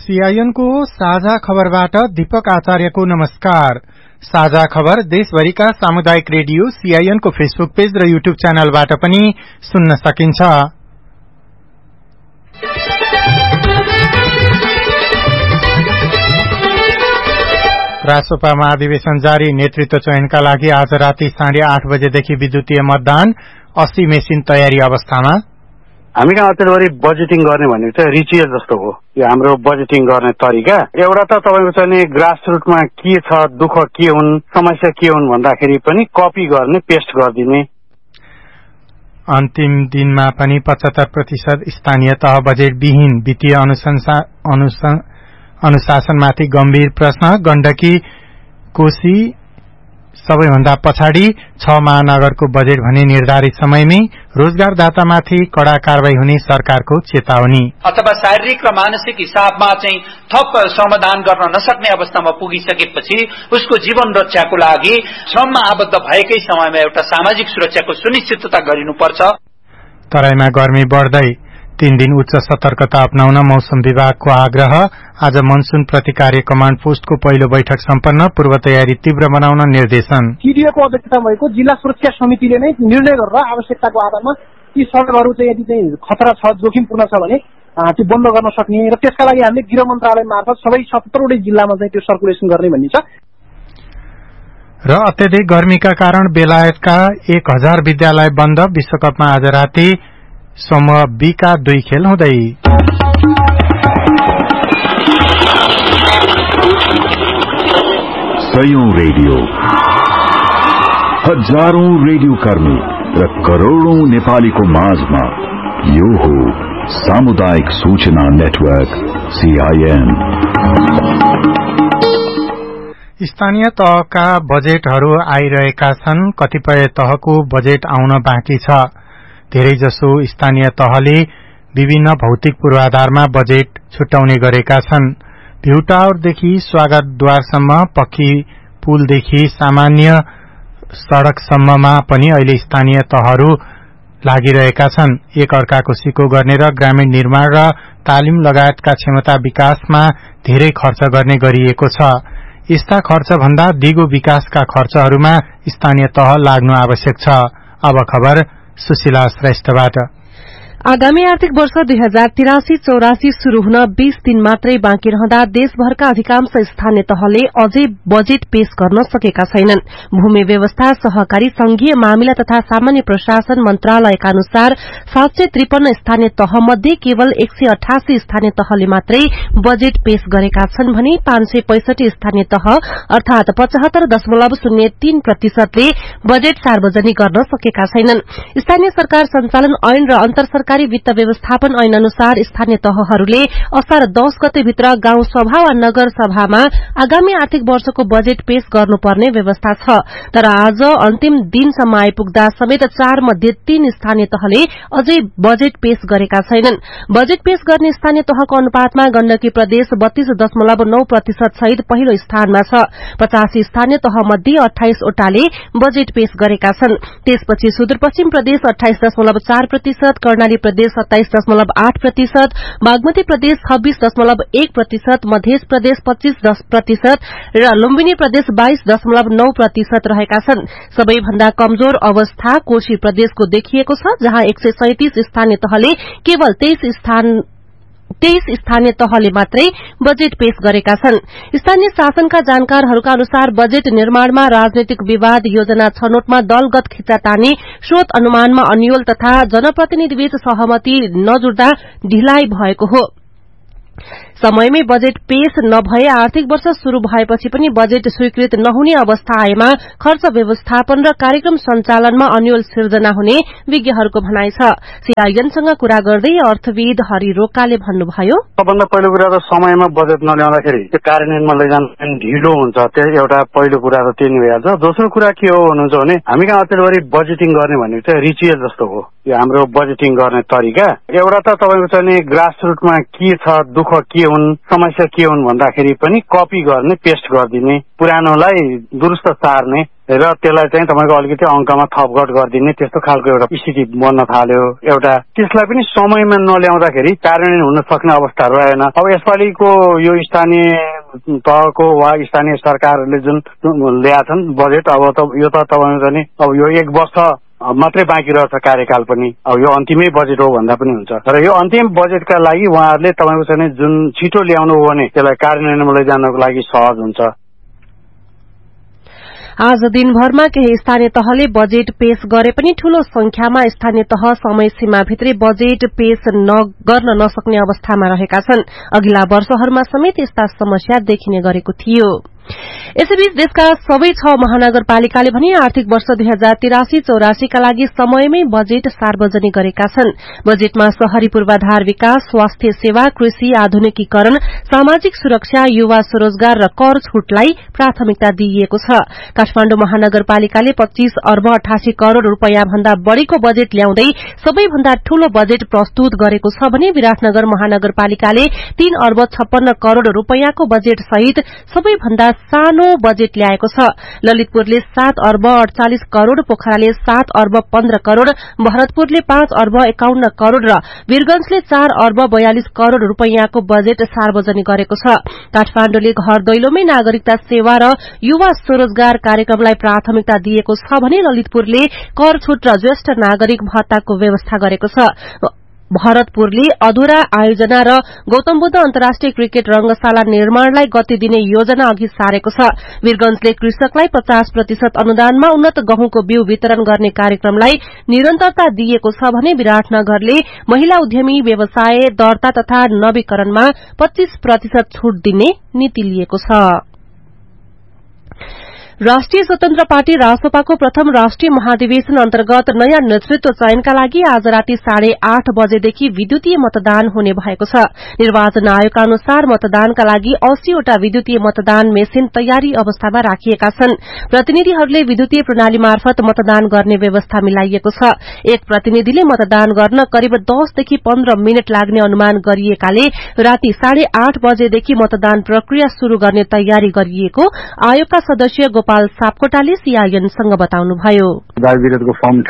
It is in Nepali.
सीआईएन को साझा खबरबाट दीपक आचार्यको नमस्कार। साझा खबर देशभरिका सामुदायिक रेडियो सीआईएन को फेसबुक पेज र युट्युब च्यानलबाट पनि सुन्न सकिन्छ। राष्ट्रसभा महाधिवेशन जारी। नेतृत्व चयनका लागि आज राति 8:30 बजेदेखि विद्युतीय मतदान। 80 मेसिन तयारी अवस्थामा। हामी कहाँ अचेलभरि बजेटिङ गर्ने भनेको चाहिँ रिचुअल जस्तो हो। यो हाम्रो बजेटिङ गर्ने तरिका एउटा त तपाईको चाहिँ ग्रासरुटमा के छ, दुःख के हुन्, समस्या के हुन् भन्दाखेरि पनि कपी गर्ने, पेस्ट गरिदिने। अन्तिम दिनमा पनि 75% स्थानीय तह बजेट विहीन। वित्तीय अनुशासनमाथि गम्भीर प्रश्न। गण्डकी कोशी सबैभन्दा पछाडि। 6 महानगरको बजेट भने निर्धारित समयमै। रोजगारदातामाथि कड़ा कारवाही हुने सरकारको चेतावनी। अथवा शारीरिक र मानसिक हिसाबमा चाहिँ थप समाधान गर्न नसक्ने अवस्थामा पुगिसकेपछि उसको जीवन रक्षाको लागि श्रममा आबद्ध भएकै समयमा एउटा सामाजिक सुरक्षाको सुनिश्चितता गरिनुपर्छ। तराईमा गर्मी बढ्दै। 3 दिन उच्च सतर्कता अपनाउन मौसम विभागको आग्रह। आज मनसून प्रतिकार्य कमाण्ड पोस्टको पहिलो बैठक सम्पन्न। पूर्व तयारी तीव्र बनाउन निर्देशन। टिडिओको अध्यक्षता भएको जिल्ला सुरक्षा समितिले नै निर्णय गरेर आवश्यकताको आधारमा ती सडकहरू चाहिँ यदि चाहिँ खतरा छ, जोखिमपूर्ण छ भने त्यो बन्द गर्न सक्ने र त्यसका लागि हामीले गृह मन्त्रालय मार्फत सबै 77 वटै जिल्लामा चाहिँ त्यो सर्कुलेसन गर्ने भन्ने छ। र अत्यधिक गर्मीका कारण बेलायतका 1000 विद्यालय बन्द। विश्वकपमा आज राति समूह बी का 2 खेल हुँदै। सयौं रेडियो, हजारौं रेडियो कर्मी र करोड़ौं नेपालीको माझमा यो हो सामुदायिक सूचना नेटवर्क सीआईएन। स्थानीय तहका बजेटहरू आइरहेका छन्। कतिपय तहको बजेट आउन बाँकी छ। धेरैजसो स्थानीय तहले विभिन्न भौतिक पूर्वाधारमा बजेट छुट्याउने गरेका छन्। भ्यूटावरदेखि स्वागतद्वारसम्म, पक्की पुलदेखि सामान्य सड़कसम्ममा पनि अहिले स्थानीय तहहरू लागिरहेका छन्। एक अर्काको सिको गर्ने र ग्रामीण निर्माण र तालिम लगायतका क्षमता विकासमा धेरै खर्च गर्ने गरिएको छ। यस्ता खर्च भन्दा दिगो विकासका खर्चहरूमा स्थानीय तह लाग्नु आवश्यक छ। अब खबर सुशीला श्रेष्ठबाट। आगामी आर्थिक वर्ष 2083-84 शुरू हुन 20 दिन मात्रै बाँकी रहँदा देशभरका अधिकांश स्थानीय तहले अझै बजेट पेश गर्न सकेका छैनन्। भूमि व्यवस्था, सहकारी, संघीय मामिला तथा सामान्य प्रशासन मन्त्रालयका अनुसार 753 स्थानीय तह मध्ये केवल 188 स्थानीय तहले मात्रै बजेट पेश गरेका छन् भने 565 स्थानीय तह अर्थात 75.03% ले बजेट सार्वजनिक गर्न सकेका छैनन्। स्थानीय सरकार संचालन ऐन र अन्तर सरकारी वित्त व्यवस्थापन ऐन अनुसार स्थानीय तहहरूले असार 10 गते भित्र गाउँ सभा वा नगर सभामा आगामी आर्थिक वर्षको बजेट पेश गर्नुपर्ने व्यवस्था छ। तर आज अन्तिम दिनसम्म आइपुग्दा समेत 4 मध्ये 3 स्थानीय तहले अझै बजेट पेश गरेका छैनन्। बजेट पेश गर्ने स्थानीय तहको अनुपातमा गण्डकी प्रदेश 32.9% सहित पहिलो स्थानमा छ। 85 स्थानीय तह मध्ये 28 वटाले बजेट पेश गरेका छन्। त्यसपछि सुदूरपश्चिम प्रदेश 28.4%, कर्णाली प्रदेश 27.8%, बागमती प्रदेश 26.1%, मध्य प्रदेश 25% र लुम्बिनी प्रदेश 22.9% रहेका छन्। सबैभन्दा कमजोर अवस्था कोशी प्रदेशको देखिएको छ, जहाँ 137 स्थानीय तहले केवल 23 स्थानीय तहले मात्रै बजेट पेश गरेका छन्। स्थानीय शासनका जानकारहरूका अनुसार बजेट निर्माणमा राजनैतिक विवाद, योजना छनौटमा दलगत खिच्चातानी, स्रोत अनुमानमा अन्यल तथा जनप्रतिनिधिबीच सहमति नजुट्दा ढिलाइ भएको हो। समयमै बजेट पेश नभए आर्थिक वर्ष शुरू भएपछि पनि बजेट स्वीकृत नहुने अवस्था आएमा खर्च व्यवस्थापन र कार्यक्रम सञ्चालनमा अन्यल सिर्जना हुने विज्ञहरूको भनाइ छ। सीआईएनसँग कुरा गर्दै अर्थविद हरि रोकाले भन्नुभयो, सबभन्दा पहिलो कुरा त समयमा बजेट नल्याउँदाखेरि त्यो कार्यान्वयनमा लैजान ढिलो हुन्छ। त्यो एउटा पहिलो कुरा त त्यही नै भइहाल्छ। दोस्रो कुरा के हो भन्नुहुन्छ भने हामी कहाँ अचेलभरि बजेटिङ गर्ने भनेको चाहिँ रिचुअल जस्तो हो। यो हाम्रो बजेटिङ गर्ने तरिका एउटा त तपाईको चाहिँ ग्रासरुटमा के छ, दुःख के हुन्, समस्या के हुन् भन्दाखेरि पनि कपी गर्ने, पेस्ट गरिदिने, पुरानोलाई दुरुस्त सार्ने र त्यसलाई चाहिँ तपाईँको अलिकति अङ्कमा थपघट गरिदिने त्यस्तो खालको एउटा स्थिति बन्न थाल्यो। एउटा त्यसलाई पनि समयमा नल्याउँदाखेरि कार्यान्वयन हुन सक्ने अवस्था रहेन। अब यसपालिको यो स्थानीय तहको वा स्थानीय सरकारले जुन ल्याएछन् बजेट, अब त यो त तपाईँको चाहिँ अब यो 1 वर्ष मात्रै बाँकी रहेछ कार्यकाल पनि, अब यो अन्तिमै बजेट हो भन्दा पनि हुन्छ। तर यो अन्तिम बजेटका लागि उहाँहरूले तपाईँको चाहिँ जुन छिटो ल्याउनु हो भने त्यसलाई कार्यान्वयनमा लैजानको लागि सहज हुन्छ। आज दिनभरमा केही स्थानीय तहले बजेट पेश गरे पनि ठूलो संख्यामा स्थानीय तह समय सीमाभित्रै बजेट पेश गर्न नसक्ने अवस्थामा रहेका छन्। अघिल्ला वर्षहरूमा समेत यस्ता समस्या देखिने गरेको थियो। यसैबीच देशका सबै 6 महानगरपालिकाले भने आर्थिक वर्ष 2083-84 का लागि समयमै बजेट सार्वजनिक गरेका छन्। बजेटमा शहरी पूर्वाधार विकास, स्वास्थ्य सेवा, कृषि आधुनिकीकरण, सामाजिक सुरक्षा, युवा स्वरोजगार र कर छूटलाई प्राथमिकता दिइएको छ। काठमाडौँ महानगरपालिकाले 25 अर्ब 88 करोड़ रूपियाँ भन्दा बढ़ीको बजेट ल्याउँदै सबैभन्दा ठूलो बजेट प्रस्तुत गरेको छ भने विराटनगर महानगरपालिकाले 3 अर्ब 56 करोड़ रूपियाँको बजेट सहित सबैभन्दा सानो बजेट ल्याएको छ। ललितपुरले 7 अर्ब 48 करोड़, पोखराले 7 अर्ब 15 करोड़, भरतपुरले 5 अर्ब 51 करोड़ र वीरगंजले 4 अर्ब 42 करोड़ रूपियाँको बजेट सार्वजनिक गरेको छ। काठमाडौँले घर दैलोमै नागरिकता सेवा र युवा स्वरोजगार कार्यक्रमलाई प्राथमिकता दिएको छ भने ललितपुरले कर छूट र ज्येष्ठ नागरिक भत्ताको व्यवस्था गरेको छ। भरतपुरले अधुरा आयोजना र गौतमबुद्ध अन्तर्राष्ट्रिय क्रिकेट रंगशाला निर्माणलाई गति दिने योजना अघि सारेको छ। वीरगंजले कृषकलाई 50% अनुदानमा उन्नत गहुँको बिउ वितरण गर्ने कार्यक्रमलाई निरन्तरता दिएको छ भने विराटनगरले महिला उद्यमी व्यवसाय दर्ता तथा नवीकरणमा 25% छूट दिने नीति लिएको छ। राष्ट्रिय स्वतन्त्र पार्टी रासपाको प्रथम राष्ट्रिय महाधिवेशन अन्तर्गत नयाँ नेतृत्व चयनका लागि आज राति 8:30 बजेदेखि विद्युतीय मतदान हुने भएको छ। निर्वाचन आयोगका अनुसार मतदानका लागि 80 वटा विद्युतीय मतदान मेसिन तयारी अवस्थामा राखिएका छन्। प्रतिनिधिहरूले विद्युतीय प्रणाली मार्फत मतदान गर्ने व्यवस्था मिलाइएको छ। एक प्रतिनिधिले मतदान गर्न करिब 10 देखि 15 मिनट लाग्ने अनुमान गरिएकाले राति 8:30 बजेदेखि मतदान प्रक्रिया शुरू गर्ने तयारी गरिएको आयोगका सदस्य गोपाल सापकोटाले सीआईएनसँग बताउनुभयो। विरोधको फर्म